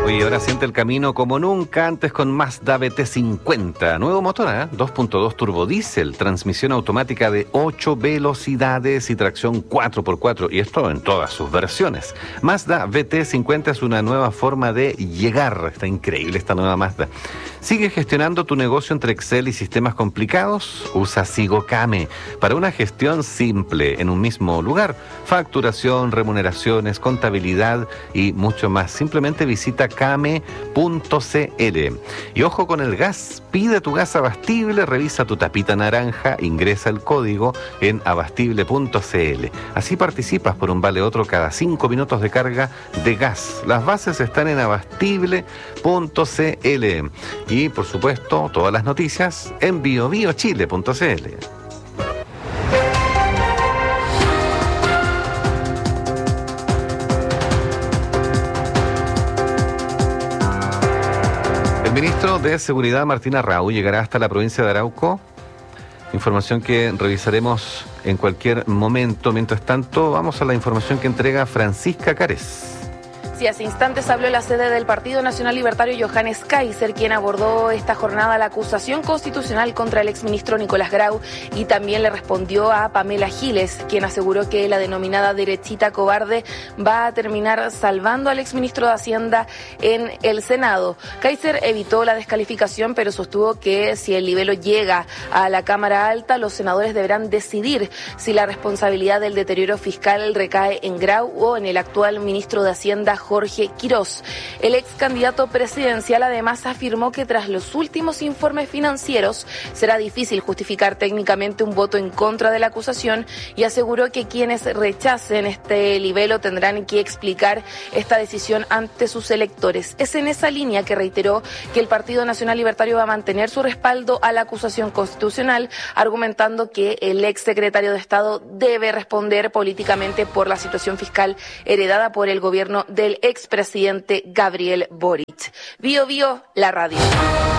Oye, ahora siente el camino como nunca antes con Mazda BT50. Nuevo motor, 2.2 turbodiesel, transmisión automática de 8 velocidades y tracción 4x4. Y esto en todas sus versiones. Mazda BT50 es una nueva forma de llegar. Está increíble esta nueva Mazda. ¿Sigue gestionando tu negocio entre Excel y sistemas complicados? Usa Sigocame para una gestión simple en un mismo lugar. Facturación, remuneraciones, contabilidad y mucho más. Simplemente visita came.cl. Y ojo con el gas. Pide tu gas abastible, revisa tu tapita naranja, ingresa el código en abastible.cl. Así participas por un vale otro cada 5 minutos de carga de gas. Las bases están en abastible.cl. Y, por supuesto, todas las noticias en biobiochile.cl. El ministro de Seguridad, Martín Arrau, llegará hasta la provincia de Arauco. Información que revisaremos en cualquier momento. Mientras tanto, vamos a la información que entrega Francisca Cárez. Sí, hace instantes habló la sede del Partido Nacional Libertario Johannes Kaiser, quien abordó esta jornada la acusación constitucional contra el exministro Nicolás Grau y también le respondió a Pamela Giles, quien aseguró que la denominada derechita cobarde va a terminar salvando al exministro de Hacienda en el Senado. Kaiser evitó la descalificación, pero sostuvo que si el libelo llega a la Cámara Alta, los senadores deberán decidir si la responsabilidad del deterioro fiscal recae en Grau o en el actual ministro de Hacienda, Jorge Quirós. El ex candidato presidencial además afirmó que tras los últimos informes financieros será difícil justificar técnicamente un voto en contra de la acusación y aseguró que quienes rechacen este libelo tendrán que explicar esta decisión ante sus electores. Es en esa línea que reiteró que el Partido Nacional Libertario va a mantener su respaldo a la acusación constitucional, argumentando que el ex secretario de Estado debe responder políticamente por la situación fiscal heredada por el gobierno del expresidente Gabriel Boric. Bio, la radio.